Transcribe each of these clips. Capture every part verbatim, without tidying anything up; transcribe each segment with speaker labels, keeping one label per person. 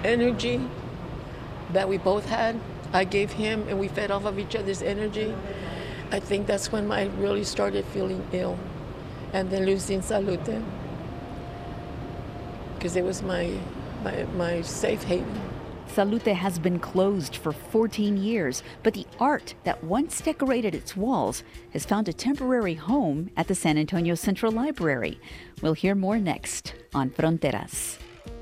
Speaker 1: energy that we both had, I gave him, and we fed off of each other's energy. I think that's when I really started feeling ill. And then losing Salute, because it was my, my, my safe haven.
Speaker 2: Salute has been closed for fourteen years, but the art that once decorated its walls has found a temporary home at the San Antonio Central Library. We'll hear more next on Fronteras.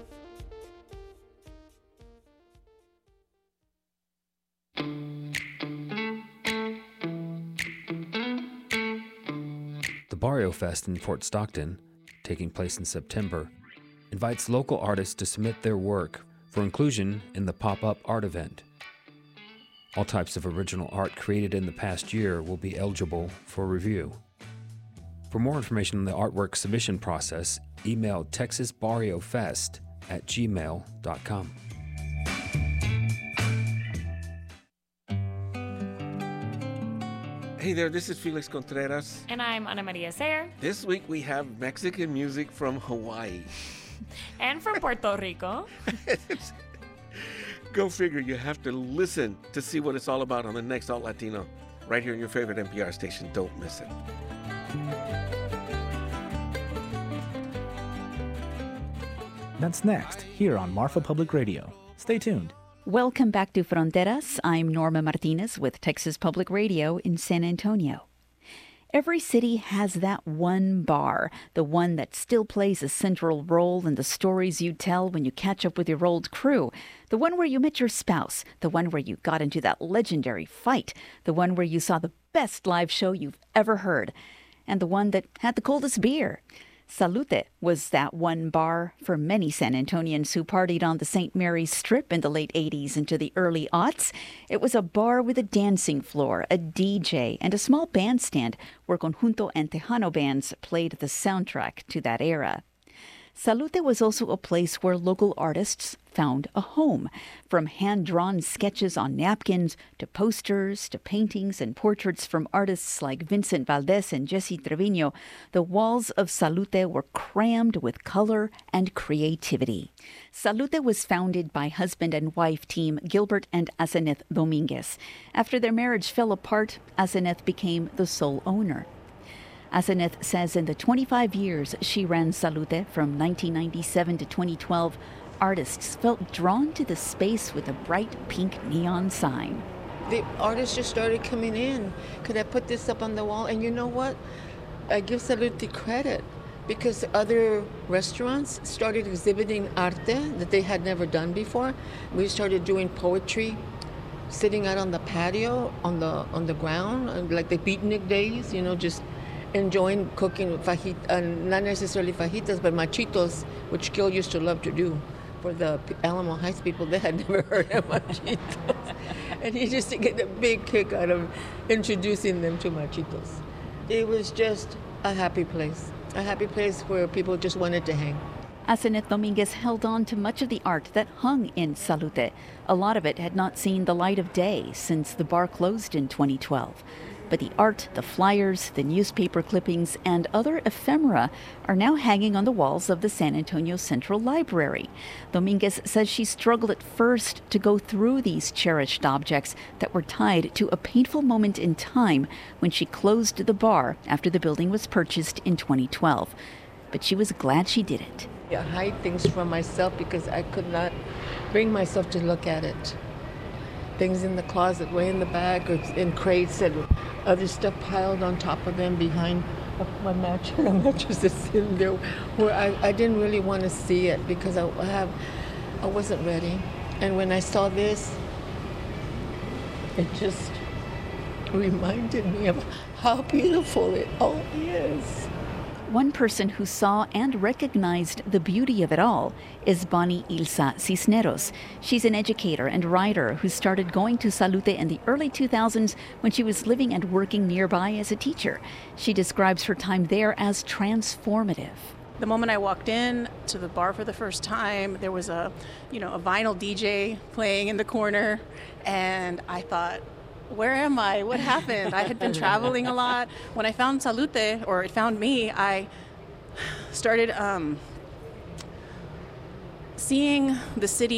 Speaker 3: The Barrio Fest in Fort Stockton, taking place in September, invites local artists to submit their work for inclusion in the pop-up art event. All types of original art created in the past year will be eligible for review. For more information on the artwork submission process, email texas barrio fest at gmail dot com.
Speaker 4: Hey there, this is Felix Contreras.
Speaker 5: And I'm Ana Maria Sayer.
Speaker 4: This week we have Mexican music from Hawaii.
Speaker 5: And from Puerto Rico.
Speaker 4: Go figure, you have to listen to see what it's all about on the next Alt Latino, right here on your favorite N P R station. Don't miss it.
Speaker 6: That's next, here on Marfa Public Radio. Stay tuned.
Speaker 2: Welcome back to Fronteras. I'm Norma Martinez with Texas Public Radio in San Antonio. Every city has that one bar, the one that still plays a central role in the stories you tell when you catch up with your old crew, the one where you met your spouse, the one where you got into that legendary fight, the one where you saw the best live show you've ever heard, and the one that had the coldest beer. Salute was that one bar for many San Antonians who partied on the Saint Mary's Strip in the late eighties into the early aughts. It was a bar with a dancing floor, a D J, and a small bandstand where Conjunto and Tejano bands played the soundtrack to that era. Salute was also a place where local artists found a home. From hand-drawn sketches on napkins to posters to paintings and portraits from artists like Vincent Valdez and Jesse Trevino, the walls of Salute were crammed with color and creativity. Salute was founded by husband and wife team Gilbert and Aseneth Dominguez. After their marriage fell apart, Aseneth became the sole owner. Aseneth says in the twenty-five years she ran Salute from nineteen ninety-seven to twenty twelve, artists felt drawn to the space with a bright pink neon sign.
Speaker 1: The artists just started coming in. Could I put this up on the wall? And you know what? I give Salute credit because other restaurants started exhibiting arte that they had never done before. We started doing poetry, sitting out on the patio, on the on the ground, like the beatnik days, you know, just enjoying cooking fajita, uh, not necessarily fajitas, but machitos, which Gil used to love to do for the Alamo Heights people. They had never heard of machitos. And he used to get a big kick out of introducing them to machitos. It was just a happy place, a happy place where people just wanted to hang.
Speaker 2: Aseneth Dominguez held on to much of the art that hung in Salute. A lot of it had not seen the light of day since the bar closed in twenty twelve. But the art, the flyers, the newspaper clippings, and other ephemera are now hanging on the walls of the San Antonio Central Library. Dominguez says she struggled at first to go through these cherished objects that were tied to a painful moment in time when she closed the bar after the building was purchased in twenty twelve. But she was glad she did it.
Speaker 1: I hide things from myself because I could not bring myself to look at it. Things in the closet, way in the back, or in crates, and other stuff piled on top of them behind my mattress. My mattress is in there, where I, I didn't really want to see it because I have, I wasn't ready. And when I saw this, it just reminded me of how beautiful it all is.
Speaker 2: One person who saw and recognized the beauty of it all is Bonnie Ilsa Cisneros. She's an educator and writer who started going to Salute in the early two thousands when she was living and working nearby as a teacher. She describes her time there as transformative.
Speaker 7: The moment I walked in to the bar for the first time, there was a, you know, a vinyl D J playing in the corner, and I thought, where am I? What happened? I had been traveling a lot. When I found Salute, or it found me, I started um, seeing the city